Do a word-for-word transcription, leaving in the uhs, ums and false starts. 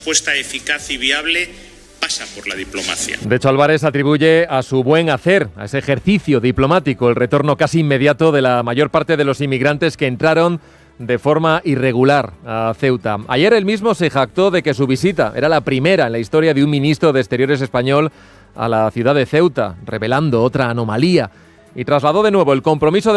respuesta eficaz y viable pasa por la diplomacia. De hecho, Álvarez atribuye a su buen hacer, a ese ejercicio diplomático, el retorno casi inmediato de la mayor parte de los inmigrantes que entraron de forma irregular a Ceuta. Ayer él mismo se jactó de que su visita era la primera en la historia de un ministro de Exteriores español a la ciudad de Ceuta, revelando otra anomalía, y trasladó de nuevo el compromiso de